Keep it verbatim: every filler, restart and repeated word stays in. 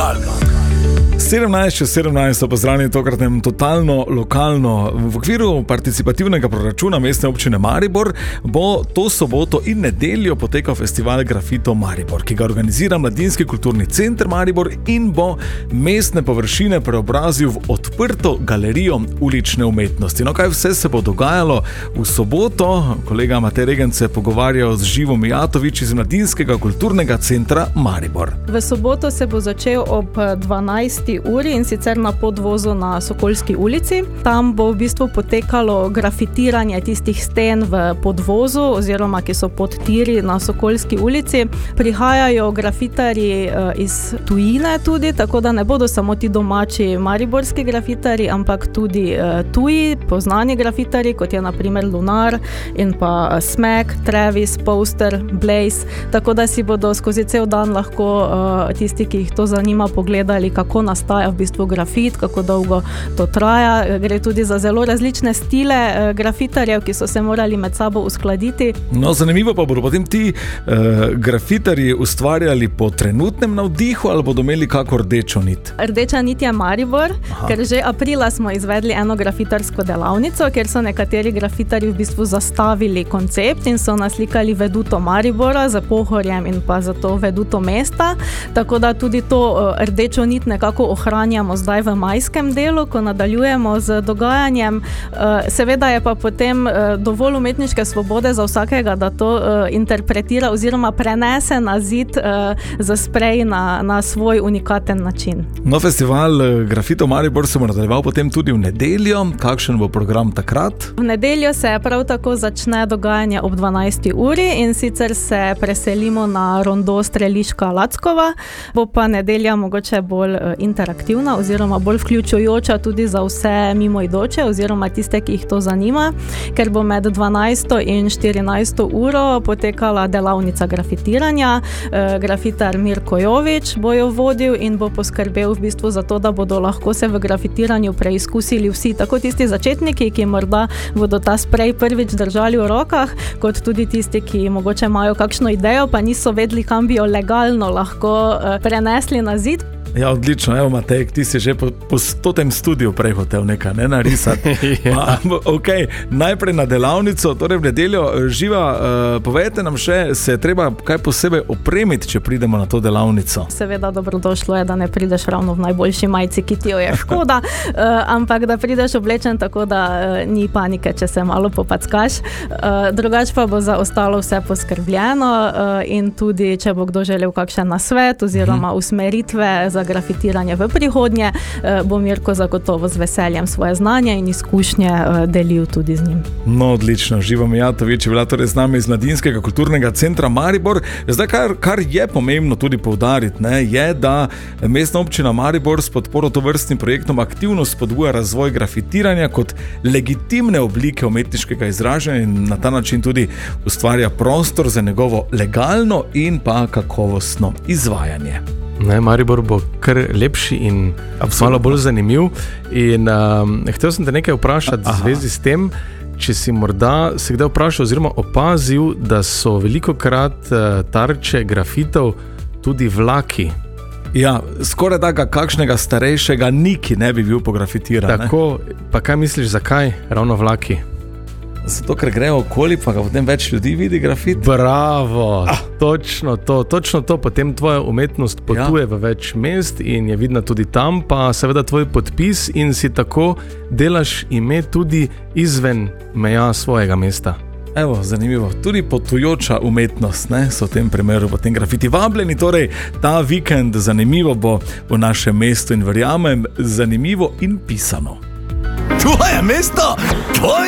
lokalno. sedemnajst čez sedemnajst, pozdravljeni tokratnem totalno lokalno. V okviru participativnega proračuna Mestne občine Maribor bo to soboto in nedeljo potekal festival Grafito Maribor, ki ga organizira Mladinski kulturni center Maribor in bo mestne površine preobrazil v odprto galerijo ulične umetnosti. No, kaj vse se bo dogajalo v soboto? Kolega Matej Regent se je pogovarjal z Živo Mijatovič iz Mladinskega kulturnega centra Maribor. V soboto se bo začel ob dvanajsti uri in sicer na podvozu na Sokolski ulici. Tam bo v bistvu potekalo grafitiranje tistih sten v podvozu oziroma ki so pod tiri na Sokolski ulici. Prihajajo grafitarji iz tujine tudi, tako da ne bodo samo ti domači mariborski grafitarji, ampak tudi tuji, poznani grafitarji, kot je na primer Lunar in pa Smack, Travis, Poster, Blaze, tako da si bodo skozi cel dan lahko tisti, ki jih to zanima, pogledali, kako nastaja v bistvu grafit, kako dolgo to traja. Gre tudi za zelo različne stile grafitarjev, ki so se morali med sabo uskladiti. No, zanimivo pa bodo potem ti uh, grafitarji ustvarjali po trenutnem navdihu ali bodo imeli kako rdečo nit? Rdeča nit je Maribor, Aha. ker že aprila smo izvedli eno grafitarsko delavnico, kjer so nekateri grafitarji v bistvu zastavili koncept in so naslikali veduto Maribora za Pohorjem in pa za to veduto mesta, tako da tudi to uh, rdečo nit nekako ohranjamo zdaj v majskem delu, ko nadaljujemo z dogajanjem. Seveda je pa potem dovolj umetniške svobode za vsakega, da to interpretira oziroma prenese na zid za sprej na, na svoj unikaten način. No, festival Grafito Maribor se bo nadaljeval potem tudi v nedeljo. Kakšen bo program takrat? V nedeljo se prav tako začne dogajanje ob dvanajsti uri in sicer se preselimo na rondo Streliška Lackova. Bo pa nedelja mogoče bolj interaktivna oziroma bolj vključujoča tudi za vse mimoidoče oziroma tiste, ki jih to zanima, ker bo med dvanajsto in štirinajsto uro potekala delavnica grafitiranja. E, grafitar Mirko Jovič bo jo vodil in bo poskrbel v bistvu za to, da bodo lahko se v grafitiranju preizkusili vsi, tako tisti začetniki, ki morda bodo ta sprej prvič držali v rokah, kot tudi tisti, ki mogoče imajo kakšno idejo, pa niso vedeli, kam bi jo legalno lahko e, prenesli na zid. Ja, odlično. Evo, Matej, ti si že po, po stotem studiu prej hotel nekaj ne narisati. ja. Ok, najprej na delavnico, torej v nedeljo. Živa, uh, povejte nam še, se je treba kaj posebej opremiti, če pridemo na to delavnico? Seveda dobrodošlo je, da ne prideš ravno v najboljši majici, ki ti jo je škoda, uh, ampak da prideš oblečen tako, da uh, ni panike, če se malo popackaš. Uh, drugač pa bo za ostalo vse poskrbljeno uh, in tudi, če bo kdo želel kakšen nasvet oziroma hmm. usmeritve za grafitiranje v prihodnje, bo Mirko zagotovo z veseljem svoje znanje in izkušnje delil tudi z njim. No, odlično. Živo Mijatovič je bila torej z nami iz Mladinskega kulturnega centra Maribor. Zdaj, kar, kar je pomembno tudi poudariti, ne, je, da Mestna občina Maribor s podporo tovrstnim projektom aktivno spodbuja razvoj grafitiranja kot legitimne oblike umetniškega izražanja in na ta način tudi ustvarja prostor za njegovo legalno in pa kakovostno izvajanje. Ne, Maribor bo kar lepši in malo bolj zanimiv. In um, hotel sem te nekaj vprašati v zvezi s tem, če si morda se kdaj vprašal oziroma opazil, da so velikokrat uh, tarče grafitov tudi vlaki. Ja, skoraj da kakšnega starejšega niki ne bi bil pografitiran. Tako, ne? Pa kaj misliš, zakaj ravno vlaki? Zato, ker grejo okoli, pa ga potem več ljudi vidi grafit. Bravo, ah. točno to, točno to. Potem tvoja umetnost potuje ja. v več mest in je vidna tudi tam, pa seveda tvoj podpis in si tako delaš ime tudi izven meja svojega mesta. Evo, zanimivo. Tudi potujoča umetnost, ne, so v tem primeru potem grafiti vabljeni. Torej, ta vikend zanimivo bo v našem mestu in verjamem, zanimivo in pisano. Tvoje mesto, tvoj